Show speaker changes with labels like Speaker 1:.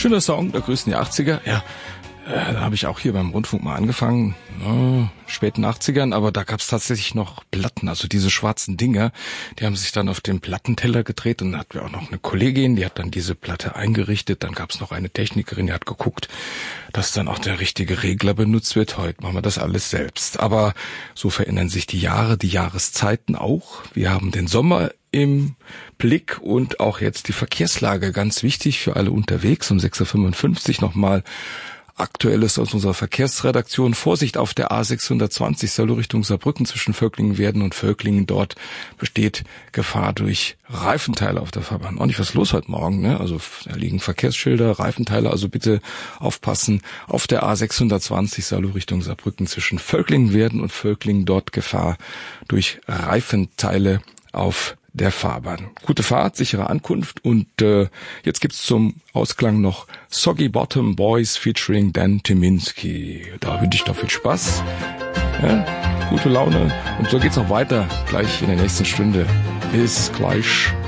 Speaker 1: Schöner Song, der größten der 80er. Ja, da habe ich auch hier beim Rundfunk mal angefangen, späten 80ern, aber da gab es tatsächlich noch Platten, also diese schwarzen Dinger, die haben sich dann auf den Plattenteller gedreht und dann hatten wir auch noch eine Kollegin, die hat dann diese Platte eingerichtet, dann gab es noch eine Technikerin, die hat geguckt, dass dann auch der richtige Regler benutzt wird. Heute machen wir das alles selbst, aber so verändern sich die Jahre, die Jahreszeiten auch. Wir haben den Sommer im Blick und auch jetzt die Verkehrslage, ganz wichtig für alle unterwegs. Um 6.55 Uhr nochmal Aktuelles aus unserer Verkehrsredaktion. Vorsicht auf der A620 Salo Richtung Saarbrücken zwischen Völklingen-Werden und Völklingen. Dort besteht Gefahr durch Reifenteile auf der Fahrbahn. Auch nicht was los heute Morgen, ne? Also da liegen Verkehrsschilder, Reifenteile, also bitte aufpassen. Auf der A620 Salo Richtung Saarbrücken zwischen Völklingen-Werden und Völklingen. Dort Gefahr durch Reifenteile auf der Fahrbahn. Gute Fahrt, sichere Ankunft und jetzt gibt's zum Ausklang noch Soggy Bottom Boys featuring Dan Tyminski. Da wünsche ich doch viel Spaß, ja, gute Laune und so geht's noch weiter gleich in der nächsten Stunde. Bis gleich.